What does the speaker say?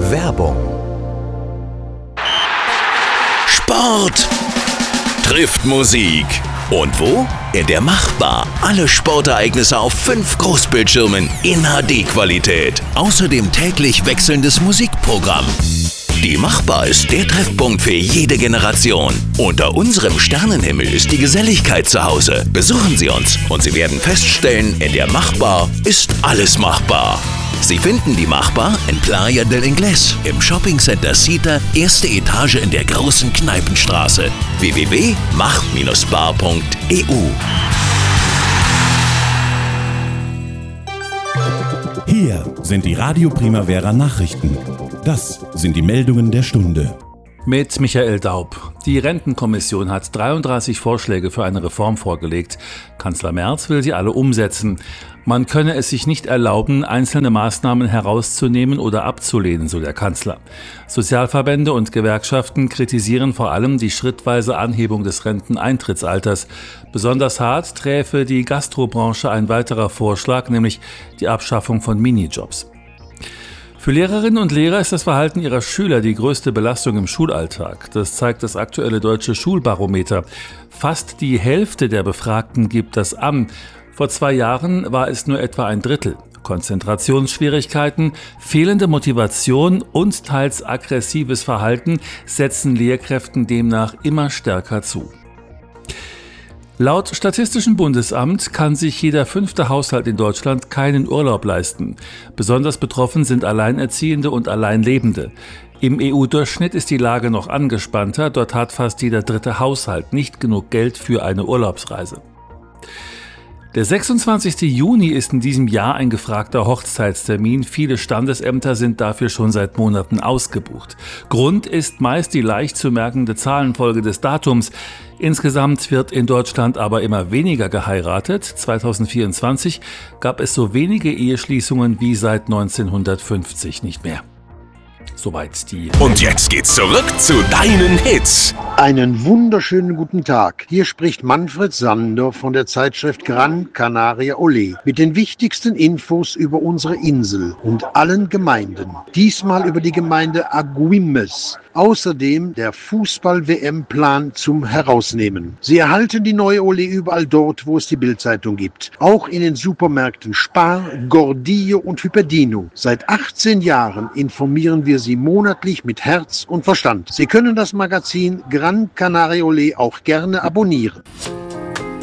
Werbung. Sport trifft Musik. Und wo? In der Machbar. Alle Sportereignisse auf 5 Großbildschirmen in HD-Qualität. Außerdem täglich wechselndes Musikprogramm. Die Machbar ist der Treffpunkt für jede Generation. Unter unserem Sternenhimmel ist die Geselligkeit zu Hause. Besuchen Sie uns und Sie werden feststellen, in der Machbar ist alles machbar. Sie finden die Machbar in Playa del Inglés, im Shoppingcenter Cita, erste Etage in der großen Kneipenstraße. www.mach-bar.eu. Hier sind die Radio Primavera Nachrichten. Das sind die Meldungen der Stunde. Mit Michael Daub. Die Rentenkommission hat 33 Vorschläge für eine Reform vorgelegt. Kanzler Merz will sie alle umsetzen. Man könne es sich nicht erlauben, einzelne Maßnahmen herauszunehmen oder abzulehnen, so der Kanzler. Sozialverbände und Gewerkschaften kritisieren vor allem die schrittweise Anhebung des Renteneintrittsalters. Besonders hart träfe die Gastrobranche ein weiterer Vorschlag, nämlich die Abschaffung von Minijobs. Für Lehrerinnen und Lehrer ist das Verhalten ihrer Schüler die größte Belastung im Schulalltag. Das zeigt das aktuelle deutsche Schulbarometer. Fast die Hälfte der Befragten gibt das an. Vor 2 Jahren war es nur etwa ein Drittel. Konzentrationsschwierigkeiten, fehlende Motivation und teils aggressives Verhalten setzen Lehrkräften demnach immer stärker zu. Laut Statistischem Bundesamt kann sich jeder 5. Haushalt in Deutschland keinen Urlaub leisten. Besonders betroffen sind Alleinerziehende und Alleinlebende. Im EU-Durchschnitt ist die Lage noch angespannter. Dort hat fast jeder 3. Haushalt nicht genug Geld für eine Urlaubsreise. Der 26. Juni ist in diesem Jahr ein gefragter Hochzeitstermin. Viele Standesämter sind dafür schon seit Monaten ausgebucht. Grund ist meist die leicht zu merkende Zahlenfolge des Datums. Insgesamt wird in Deutschland aber immer weniger geheiratet. 2024 gab es so wenige Eheschließungen wie seit 1950 nicht mehr. Soweit die... Und jetzt geht's zurück zu deinen Hits. Einen wunderschönen guten Tag. Hier spricht Manfred Sander von der Zeitschrift Gran Canaria Olé mit den wichtigsten Infos über unsere Insel und allen Gemeinden. Diesmal über die Gemeinde Agüimes. Außerdem der Fußball-WM-Plan zum Herausnehmen. Sie erhalten die neue Olé überall dort, wo es die Bild-Zeitung gibt. Auch in den Supermärkten Spar, Gordillo und Hyperdino. Seit 18 Jahren informieren wir Sie monatlich mit Herz und Verstand. Sie können das Magazin Gran Canaria Olé auch gerne abonnieren.